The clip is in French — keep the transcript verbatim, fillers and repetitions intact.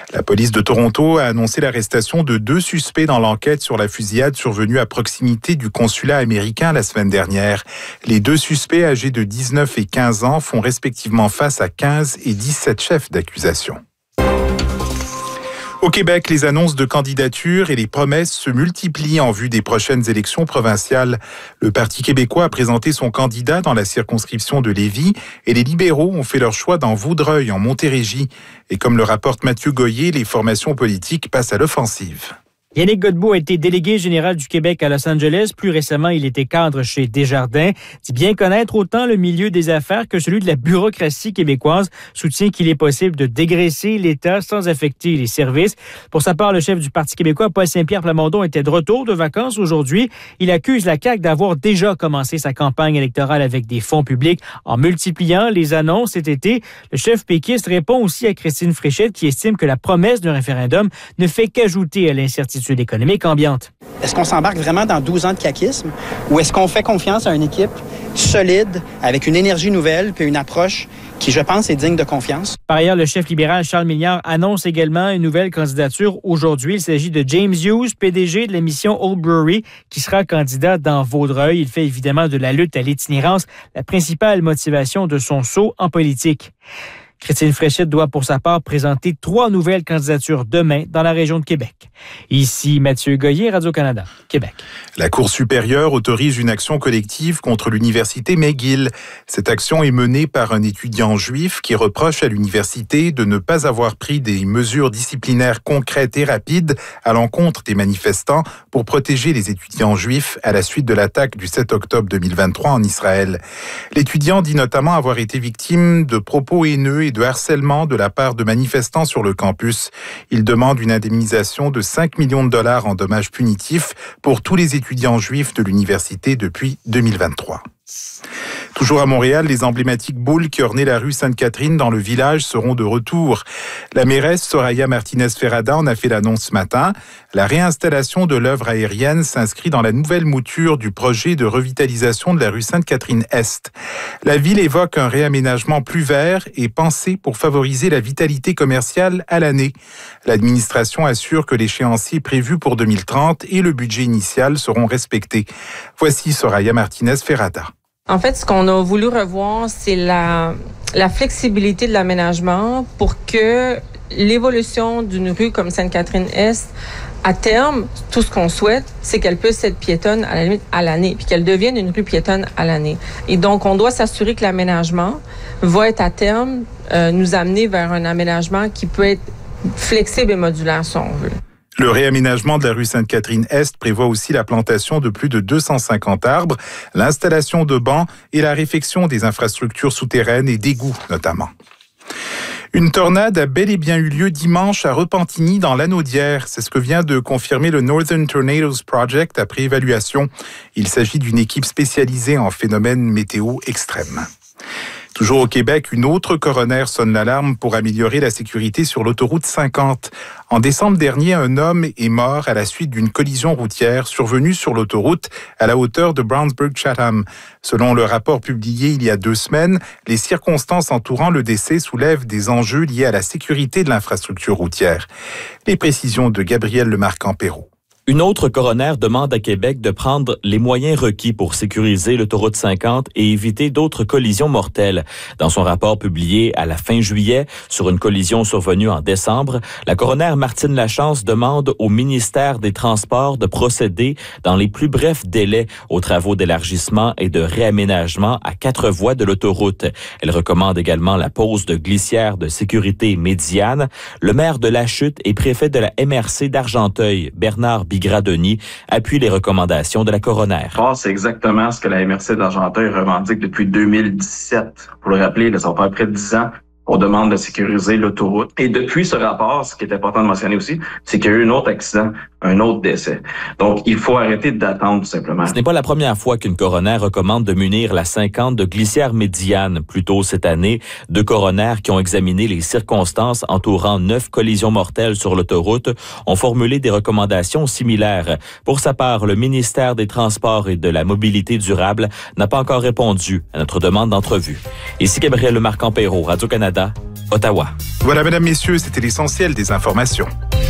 La police de Toronto a annoncé l'arrestation de deux suspects dans l'enquête sur la fusillade survenue à proximité du consulat américain la semaine dernière. Les deux suspects âgés de dix-neuf et quinze ans font respectivement face à quinze et dix-sept chefs d'accusation. Au Québec, les annonces de candidature et les promesses se multiplient en vue des prochaines élections provinciales. Le Parti québécois a présenté son candidat dans la circonscription de Lévis et les libéraux ont fait leur choix dans Vaudreuil, en Montérégie. Et comme le rapporte Mathieu Goyer, les formations politiques passent à l'offensive. Yannick Godbout a été délégué général du Québec à Los Angeles. Plus récemment, il était cadre chez Desjardins. Dit bien connaître autant le milieu des affaires que celui de la bureaucratie québécoise. Soutient qu'il est possible de dégraisser l'État sans affecter les services. Pour sa part, le chef du Parti québécois, Paul Saint-Pierre Plamondon, était de retour de vacances aujourd'hui. Il accuse la C A Q d'avoir déjà commencé sa campagne électorale avec des fonds publics en multipliant les annonces cet été. Le chef péquiste répond aussi à Christine Fréchette qui estime que la promesse d'un référendum ne fait qu'ajouter à l'incertitude économique ambiante. Est-ce qu'on s'embarque vraiment dans douze ans de caquisme ou est-ce qu'on fait confiance à une équipe solide, avec une énergie nouvelle puis une approche qui, je pense, est digne de confiance? Par ailleurs, le chef libéral Charles Milliard annonce également une nouvelle candidature aujourd'hui. Il s'agit de James Hughes, P D G de la mission Old Brewery, qui sera candidat dans Vaudreuil. Il fait évidemment de la lutte à l'itinérance la principale motivation de son saut en politique. Christine Fréchette doit pour sa part présenter trois nouvelles candidatures demain dans la région de Québec. Ici Mathieu Goyer, Radio-Canada, Québec. La Cour supérieure autorise une action collective contre l'université McGill. Cette action est menée par un étudiant juif qui reproche à l'université de ne pas avoir pris des mesures disciplinaires concrètes et rapides à l'encontre des manifestants pour protéger les étudiants juifs à la suite de l'attaque du sept octobre deux mille vingt-trois en Israël. L'étudiant dit notamment avoir été victime de propos haineux et de harcèlement de la part de manifestants sur le campus. Il demande une indemnisation de cinq millions de dollars en dommages punitifs pour tous les étudiants juifs de l'université depuis deux mille vingt-trois. Toujours à Montréal, les emblématiques boules qui ornaient la rue Sainte-Catherine dans le village seront de retour. La mairesse Soraya Martinez-Ferrada en a fait l'annonce ce matin. La réinstallation de l'œuvre aérienne s'inscrit dans la nouvelle mouture du projet de revitalisation de la rue Sainte-Catherine-Est. La ville évoque un réaménagement plus vert et pensé pour favoriser la vitalité commerciale à l'année. L'administration assure que l'échéancier prévu pour deux mille trente et le budget initial seront respectés. Voici Soraya Martinez-Ferrada. En fait, ce qu'on a voulu revoir, c'est la, la flexibilité de l'aménagement pour que l'évolution d'une rue comme Sainte-Catherine-Est, à terme, tout ce qu'on souhaite, c'est qu'elle puisse être piétonne à la limite à l'année, puis qu'elle devienne une rue piétonne à l'année. Et donc, on doit s'assurer que l'aménagement va être à terme, euh, nous amener vers un aménagement qui peut être flexible et modulaire, si on veut. Le réaménagement de la rue Sainte-Catherine-Est prévoit aussi la plantation de plus de deux cent cinquante arbres, l'installation de bancs et la réfection des infrastructures souterraines et d'égouts notamment. Une tornade a bel et bien eu lieu dimanche à Repentigny dans l'Anaudière. C'est ce que vient de confirmer le Northern Tornadoes Project après évaluation. Il s'agit d'une équipe spécialisée en phénomènes météo extrêmes. Toujours au Québec, une autre coroner sonne l'alarme pour améliorer la sécurité sur l'autoroute cinquante. En décembre dernier, un homme est mort à la suite d'une collision routière survenue sur l'autoroute à la hauteur de Brownsburg-Chatham. Selon le rapport publié il y a deux semaines, les circonstances entourant le décès soulèvent des enjeux liés à la sécurité de l'infrastructure routière. Les précisions de Gabriel Lemarque-Ampérault. Une autre coroner demande à Québec de prendre les moyens requis pour sécuriser l'autoroute cinquante et éviter d'autres collisions mortelles. Dans son rapport publié à la fin juillet sur une collision survenue en décembre, la coroner Martine Lachance demande au ministère des Transports de procéder dans les plus brefs délais aux travaux d'élargissement et de réaménagement à quatre voies de l'autoroute. Elle recommande également la pose de glissières de sécurité médiane. Le maire de Lachute et préfet de la M R C d'Argenteuil, Bernard Bigradoni, appuie les recommandations de la coroner. C'est exactement ce que la M R C d'Argenteuil revendique depuis deux mille dix-sept. Pour le rappeler, ça fait près de dix ans. On demande de sécuriser l'autoroute. Et depuis ce rapport, ce qui est important de mentionner aussi, c'est qu'il y a eu un autre accident, un autre décès. Donc, il faut arrêter d'attendre, tout simplement. Ce n'est pas la première fois qu'une coroner recommande de munir la cinquante de glissières médianes. Plus tôt cette année, deux coroners qui ont examiné les circonstances entourant neuf collisions mortelles sur l'autoroute ont formulé des recommandations similaires. Pour sa part, le ministère des Transports et de la Mobilité durable n'a pas encore répondu à notre demande d'entrevue. Ici Gabriel Lemarque-Ampérault, Radio-Canada, Ottawa. Voilà, mesdames, messieurs, c'était l'essentiel des informations.